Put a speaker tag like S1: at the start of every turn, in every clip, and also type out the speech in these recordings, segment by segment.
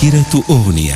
S1: ذاكرة أغنية.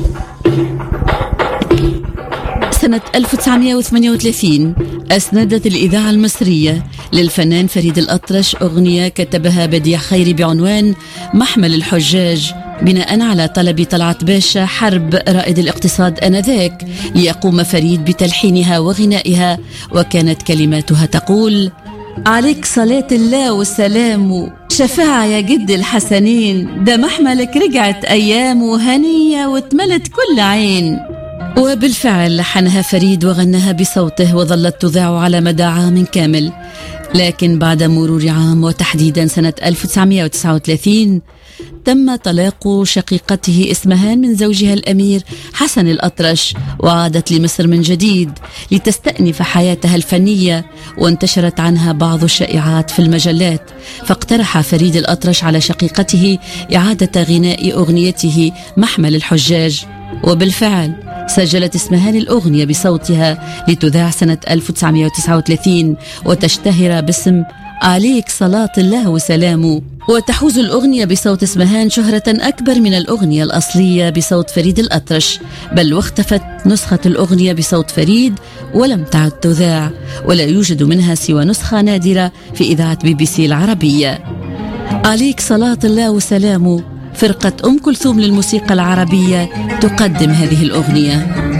S2: سنة 1938 أسندت الإذاعة المصرية للفنان فريد الأطرش أغنية كتبها بديع خيري بعنوان محمل الحجاج، بناء على طلب طلعت باشا حرب رائد الاقتصاد آنذاك ليقوم فريد بتلحينها وغنائها، وكانت كلماتها تقول: عليك صلاة الله والسلام، شفاعة يا جد الحسنين، ده محملك رجعت أيام وهنية واتملت كل عين. وبالفعل لحنها فريد وغناها بصوته، وظلت تذاع على مدى عام كامل. لكن بعد مرور عام، وتحديدا سنة 1939، تم طلاق شقيقته إسمهان من زوجها الأمير حسن الأطرش، وعادت لمصر من جديد لتستأنف حياتها الفنية، وانتشرت عنها بعض الشائعات في المجلات. فاقترح فريد الأطرش على شقيقته إعادة غناء أغنيته محمل الحجاج، وبالفعل سجلت إسمهان الأغنية بصوتها لتذاع سنة 1939 وتشتهر باسم عليك صلاة الله وسلامه. وتحوز الأغنية بصوت إسمهان شهرة أكبر من الأغنية الأصلية بصوت فريد الأطرش، بل واختفت نسخة الأغنية بصوت فريد ولم تعد تذاع، ولا يوجد منها سوى نسخة نادرة في إذاعة BBC العربية. عليك صلاة الله وسلامه، فرقة أم كلثوم للموسيقى العربية تقدم هذه الأغنية.